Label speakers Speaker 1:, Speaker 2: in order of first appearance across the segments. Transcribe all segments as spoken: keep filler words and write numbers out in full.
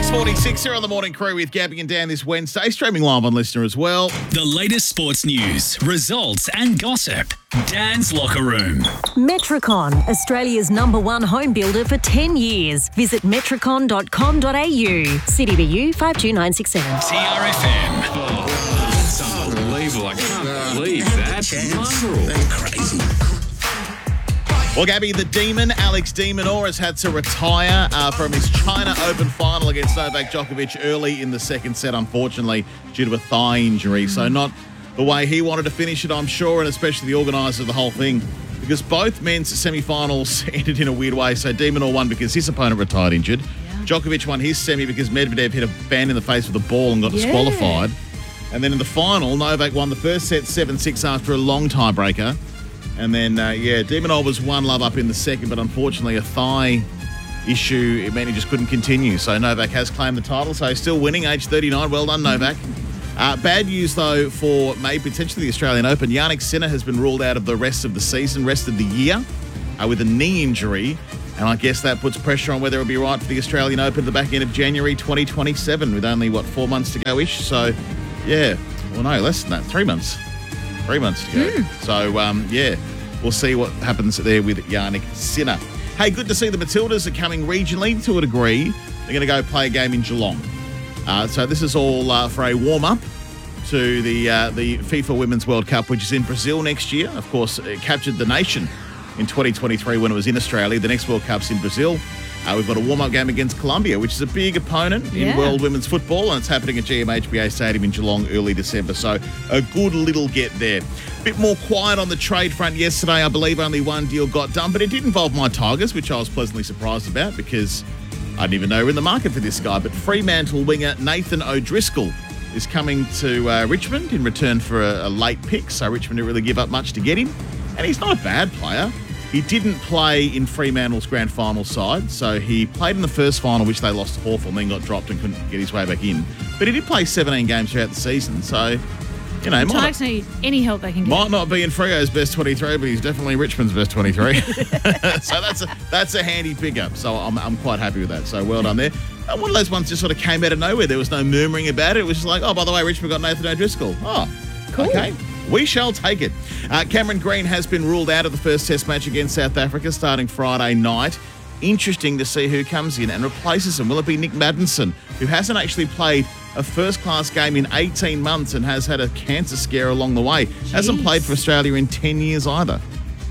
Speaker 1: six forty-six here on the Morning Crew with Gabby and Dan this Wednesday, streaming live on Listener as well.
Speaker 2: The latest sports news, results and gossip. Dan's Locker Room.
Speaker 3: Metricon, Australia's number one home builder for ten years. Visit metricon dot com dot a u. City B U five two nine six seven.
Speaker 2: T R F M. Oh, that's unbelievable. I can't believe that.
Speaker 1: Crazy. Well, Gabby, the Demon, Alex de Minaur, has had to retire uh, from his China Open final against Novak Djokovic early in the second set, unfortunately, due to a thigh injury. So not the way he wanted to finish it, I'm sure, and especially the organiser of the whole thing, because both men's semi-finals ended in a weird way. So de Minaur won because his opponent retired injured. Yeah. Djokovic won his semi because Medvedev hit a fan in the face with a ball and got yeah. disqualified. And then in the final, Novak won the first set seven six after a long tiebreaker. And then, uh, yeah, de Minaur was one love up in the second, but unfortunately a thigh issue, it meant he just couldn't continue. So Novak has claimed the title, so he's still winning, age thirty-nine. Well done, Novak. Uh, bad news, though, for maybe potentially the Australian Open. Jannik Sinner has been ruled out of the rest of the season, rest of the year, uh, with a knee injury. And I guess that puts pressure on whether it'll be right for the Australian Open at the back end of January twenty twenty-seven, with only, what, four months to go-ish. So, yeah, well, no, less than that, three months. Three months to go. Mm. So, um, yeah, we'll see what happens there with Jannik Sinner. Hey, good to see the Matildas are coming regionally to a degree. They're going to go play a game in Geelong. Uh, so this is all uh, for a warm-up to the uh, the FIFA Women's World Cup, which is in Brazil next year. Of course, it captured the nation in twenty twenty-three when it was in Australia. The next World Cup's in Brazil. Uh, we've got a warm-up game against Colombia, which is a big opponent
Speaker 3: yeah.
Speaker 1: in world women's football, and it's happening at G M H B A Stadium in Geelong early December. So a good little get there. Bit more quiet on the trade front yesterday. I believe only one deal got done, but it did involve my Tigers, which I was pleasantly surprised about because I didn't even know we were in the market for this guy. But Fremantle winger Nathan O'Driscoll is coming to uh, Richmond in return for a, a late pick, so Richmond didn't really give up much to get him. And he's not a bad player. He didn't play in Fremantle's grand final side, so he played in the first final, which they lost to Hawthorn, then got dropped and couldn't get his way back in. But he did play seventeen games throughout the season, so, you know...
Speaker 4: The Tigers need any help they can get.
Speaker 1: Might not be in Freo's best twenty-three, but he's definitely Richmond's best twenty-three. So that's a, that's a handy pickup, so I'm, I'm quite happy with that. So well done there. Uh, one of those ones just sort of came out of nowhere. There was no murmuring about it. It was just like, oh, by the way, Richmond got Nathan O'Driscoll. Oh,
Speaker 4: cool.
Speaker 1: Okay. We shall take it. Uh, Cameron Green has been ruled out of the first test match against South Africa starting Friday night. Interesting to see who comes in and replaces him. Will it be Nick Maddinson, who hasn't actually played a first-class game in eighteen months and has had a cancer scare along the way? Jeez. Hasn't played for Australia in ten years either.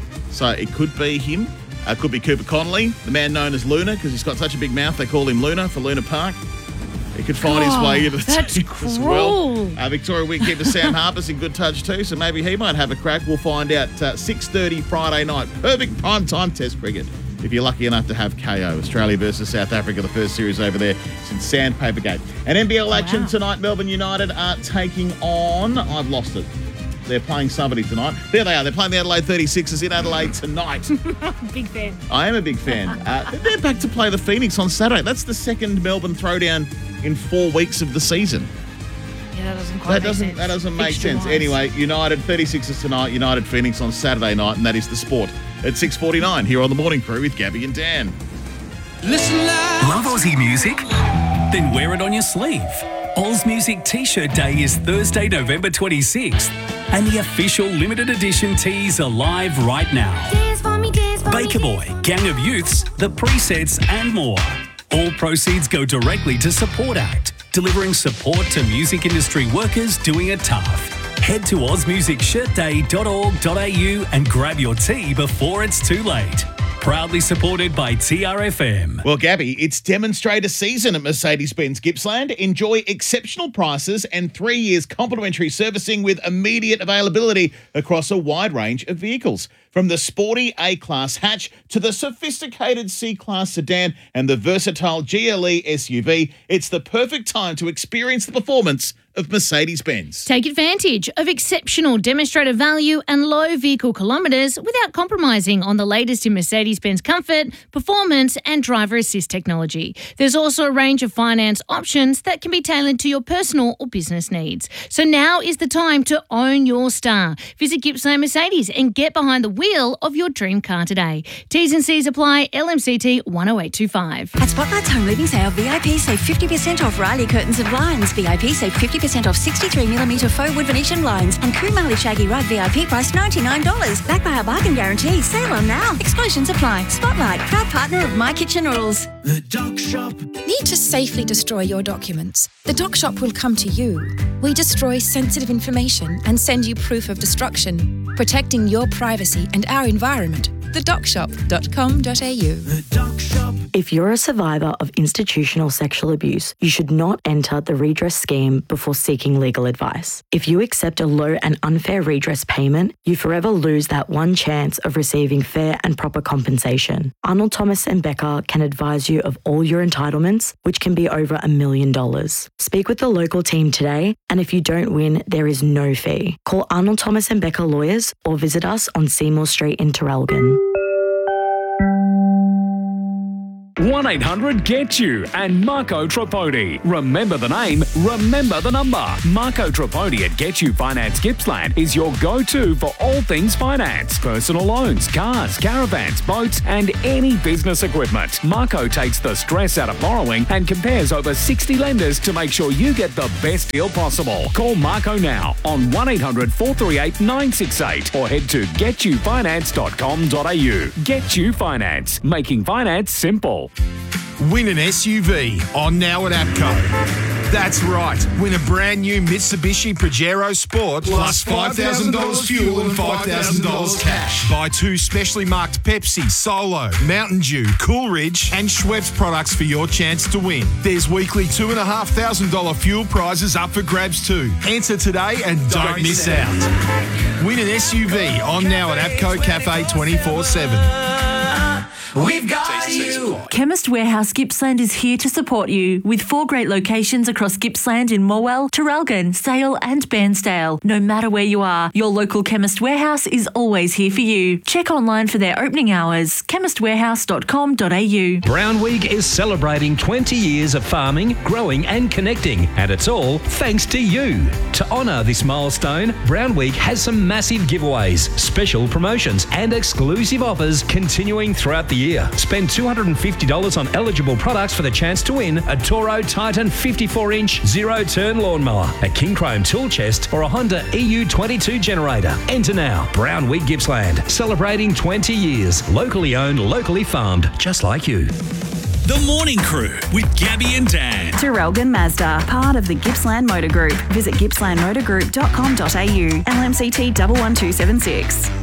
Speaker 1: So it could be him. It uh, could be Cooper Connolly, the man known as Luna, because he's got such a big mouth, they call him Luna for Luna Park. He could find oh, his way into the
Speaker 4: that's
Speaker 1: team
Speaker 4: cruel.
Speaker 1: as well. Uh, Victoria wicketkeeper Sam Harper's in good touch too, so maybe he might have a crack. We'll find out uh, six thirty Friday night. Perfect prime time test cricket if you're lucky enough to have K O. Australia versus South Africa, the first series over there since Sandpaper Gate. And N B L action
Speaker 4: wow.
Speaker 1: tonight. Melbourne United are taking on... I've lost it. They're playing somebody tonight. There they are. They're playing the Adelaide thirty-sixers in Adelaide tonight.
Speaker 4: Big fan.
Speaker 1: I am a big fan. Uh, they're back to play the Phoenix on Saturday. That's the second Melbourne throwdown in four weeks of the season.
Speaker 4: Yeah, that doesn't quite
Speaker 1: that
Speaker 4: make
Speaker 1: doesn't,
Speaker 4: sense.
Speaker 1: That doesn't make
Speaker 4: Extra
Speaker 1: sense.
Speaker 4: wise.
Speaker 1: Anyway, United thirty-sixers tonight, United Phoenix on Saturday night, and that is the sport at six forty-nine here on The Morning Crew with Gabby and Dan.
Speaker 2: Listen loud. Love Aussie music? Then wear it on your sleeve. Oz Music T-shirt Day is Thursday, November twenty-sixth, and the official limited edition tees are live right now.
Speaker 5: Dance for me, dance for
Speaker 2: Baker
Speaker 5: me.
Speaker 2: Boy, Gang of Youths, The Presets and more. All proceeds go directly to Support Act, delivering support to music industry workers doing it tough. Head to oz music shirt day dot org dot a u and grab your tee before it's too late. Proudly supported by T R F M.
Speaker 1: Well, Gabby, it's demonstrator season at Mercedes-Benz Gippsland. Enjoy exceptional prices and three years complimentary servicing with immediate availability across a wide range of vehicles. From the sporty A-Class hatch to the sophisticated C-Class sedan and the versatile G L E S U V, it's the perfect time to experience the performance of Mercedes-Benz.
Speaker 4: Take advantage of exceptional demonstrator value and low vehicle kilometres without compromising on the latest in Mercedes-Benz comfort, performance and driver assist technology. There's also a range of finance options that can be tailored to your personal or business needs. So now is the time to own your star. Visit Gippsland Mercedes and get behind the wheel of your dream car today. T's and C's apply. L M C T one oh eight two five.
Speaker 5: At Spotlight's Home Living Sale, V I P save fifty percent off Riley curtains and blinds. V I P save fifty percent off sixty-three millimetre faux wood Venetian blinds. And Kumali Shaggy Rug V I P price ninety-nine dollars. Backed by our bargain guarantee. Sale on now. Exclusions apply. Spotlight, proud partner of My Kitchen Rules.
Speaker 6: The Doc Shop.
Speaker 7: Need to safely destroy your documents? The Doc Shop will come to you. We destroy sensitive information and send you proof of destruction, protecting your privacy and our environment. the doc shop dot com dot a u.
Speaker 6: The Doc Shop.
Speaker 8: If you're a survivor of institutional sexual abuse, you should not enter the redress scheme before seeking legal advice. If you accept a low and unfair redress payment, you forever lose that one chance of receiving fair and proper compensation. Arnold Thomas and Becker can advise you of all your entitlements, which can be over a million dollars. Speak with the local team today, and if you don't win, there is no fee. Call Arnold Thomas and Becker Lawyers or visit us on Seymour Street in Terrelgan.
Speaker 2: one eight hundred get you and Marco Tripodi. Remember the name, remember the number. Marco Tripodi at Get You Finance Gippsland is your go-to for all things finance. Personal loans, cars, caravans, boats and any business equipment. Marco takes the stress out of borrowing and compares over sixty lenders to make sure you get the best deal possible. Call Marco now on one eight hundred four three eight nine six eight or head to get you finance dot com dot a u. Get You Finance, making finance simple.
Speaker 9: Win an S U V on now at APCO. That's right. Win a brand new Mitsubishi Pajero Sport plus five thousand dollars fuel and five thousand dollars cash. Buy two specially marked Pepsi, Solo, Mountain Dew, Coolridge and Schweppes products for your chance to win. There's weekly two thousand five hundred dollars fuel prizes up for grabs too. Enter today and don't, don't miss out. out. Win an S U V on now at APCO Cafe twenty-four seven.
Speaker 6: We've got you.
Speaker 10: Chemist Warehouse Gippsland is here to support you with four great locations across Gippsland in Morwell, Terrelgan, Sale and Bairnsdale. No matter where you are, your local Chemist Warehouse is always here for you. Check online for their opening hours, chemist warehouse dot com dot a u.
Speaker 11: Brownweed is celebrating twenty years of farming, growing and connecting, and it's all thanks to you. To honour this milestone, Brownweed has some massive giveaways, special promotions and exclusive offers continuing throughout the year. Spend two hundred fifty dollars on eligible products for the chance to win a Toro Titan fifty-four inch zero-turn lawnmower, a King Chrome tool chest or a Honda E U twenty-two generator. Enter now. Brown Wheat Gippsland, celebrating twenty years. Locally owned, locally farmed, just like you.
Speaker 2: The Morning Crew with Gabby and Dan.
Speaker 12: Terrelgan Mazda, part of the Gippsland Motor Group. Visit gippsland motor group dot com dot a u. L M C T one one two seven six.